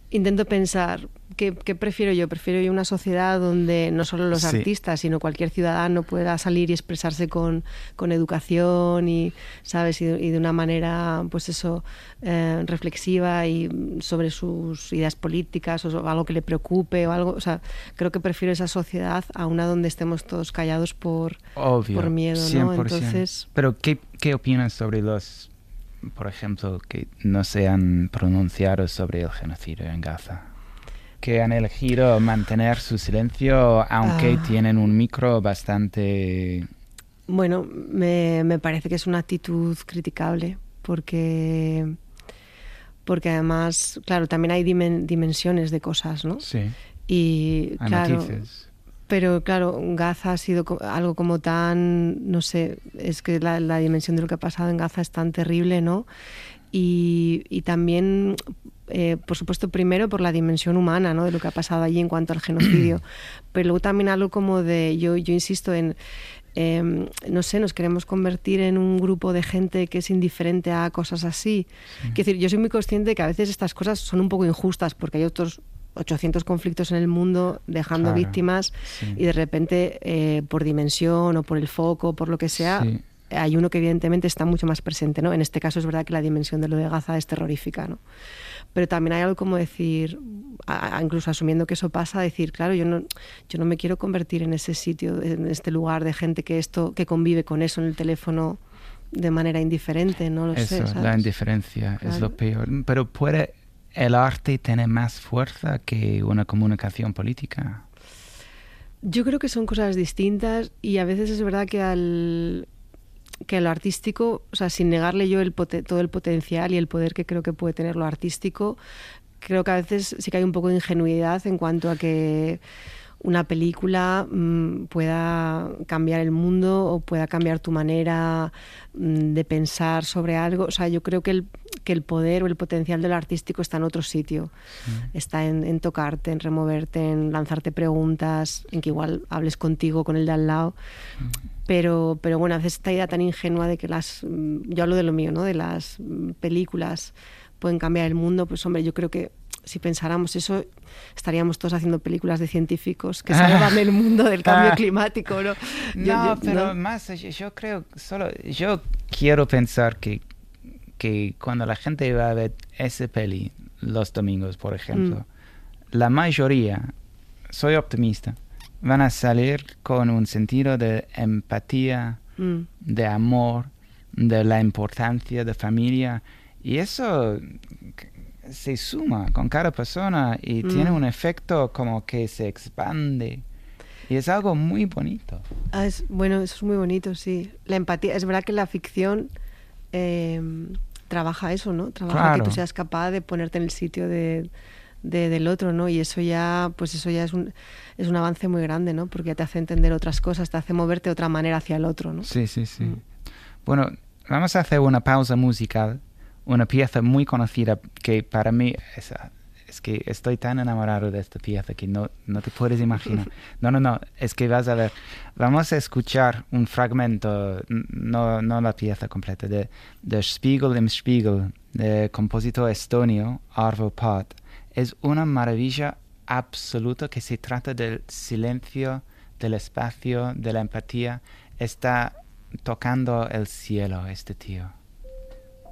intento pensar, ¿qué prefiero yo? Prefiero yo una sociedad donde no solo los artistas, sino cualquier ciudadano pueda salir y expresarse con educación y, ¿sabes? Y de una manera, pues eso, reflexiva y sobre sus ideas políticas o algo que le preocupe o algo. O sea, creo que prefiero esa sociedad a una donde estemos todos callados por miedo, ¿no? 100%. Entonces... Pero, ¿qué opinas sobre los, por ejemplo, que no se han pronunciado sobre el genocidio en Gaza? Que han elegido mantener su silencio, aunque tienen un micro bastante... Bueno, me parece que es una actitud criticable, porque además, claro, también hay dimensiones de cosas, ¿no? Sí. Y hay claro, matices. Pero claro, Gaza ha sido algo como tan, no sé, es que la dimensión de lo que ha pasado en Gaza es tan terrible, ¿no? Y también, por supuesto, primero por la dimensión humana, ¿no? De lo que ha pasado allí en cuanto al genocidio, pero luego también algo como de, yo insisto en, no sé, nos queremos convertir en un grupo de gente que es indiferente a cosas así. Quiero decir, yo soy muy consciente de que a veces estas cosas son un poco injustas porque hay otros 800 conflictos en el mundo dejando víctimas y de repente por dimensión o por el foco, por lo que sea, hay uno que evidentemente está mucho más presente, ¿no? En este caso es verdad que la dimensión de lo de Gaza es terrorífica, ¿no? Pero también hay algo como decir, incluso asumiendo que eso pasa, decir, claro, yo no me quiero convertir en ese sitio, en este lugar de gente que convive con eso en el teléfono de manera indiferente, no lo sé, ¿sabes? La indiferencia es lo peor. Pero ¿puede el arte tener más fuerza que una comunicación política? Yo creo que son cosas distintas y a veces es verdad que a lo artístico, o sea, sin negarle yo todo el potencial y el poder que creo que puede tener lo artístico, creo que a veces sí que hay un poco de ingenuidad en cuanto a que una película pueda cambiar el mundo o pueda cambiar tu manera de pensar sobre algo. O sea, yo creo que el poder o el potencial de lo artístico está en otro sitio. Está en tocarte, en removerte, en lanzarte preguntas, en que igual hables contigo, con el de al lado. Pero bueno, a veces esta idea tan ingenua de que yo hablo de lo mío, ¿no? De las películas pueden cambiar el mundo, pues hombre, yo creo que si pensáramos eso, estaríamos todos haciendo películas de científicos que salvan el mundo del cambio climático, ¿no? Pero más, yo creo, yo quiero pensar que cuando la gente va a ver esa peli los domingos, por ejemplo, la mayoría, soy optimista, van a salir con un sentido de empatía, de amor, de la importancia de familia, y eso se suma con cada persona y tiene un efecto como que se expande. Y es algo muy bonito. Bueno, eso es muy bonito, sí. La empatía, es verdad que la ficción trabaja eso, ¿no? Trabaja que tú seas capaz de ponerte en el sitio del otro, ¿no? Y eso ya es un avance muy grande, ¿no? Porque ya te hace entender otras cosas, te hace moverte de otra manera hacia el otro, ¿no? Sí. Bueno, vamos a hacer una pausa musical. Una pieza muy conocida que para mí es que estoy tan enamorado de esta pieza que no te puedes imaginar. No, es que vas a ver. Vamos a escuchar un fragmento, no la pieza completa, de Spiegel im Spiegel, de compositor estonio Arvo Pärt. Es una maravilla absoluta que se trata del silencio, del espacio, de la empatía. Está tocando el cielo este tío.